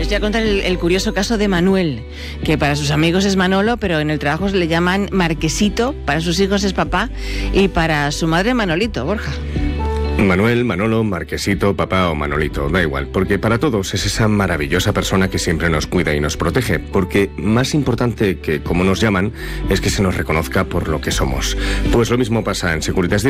Les voy a contar el curioso caso de Manuel, que para sus amigos es Manolo, pero en el trabajo le llaman Marquesito, para sus hijos es papá y para su madre Manolito, Borja. Manuel, Manolo, Marquesito, papá o Manolito, da igual, porque para todos es esa maravillosa persona que siempre nos cuida y nos protege, porque más importante que cómo nos llaman es que se nos reconozca por lo que somos. Pues lo mismo pasa en Securitas Direct.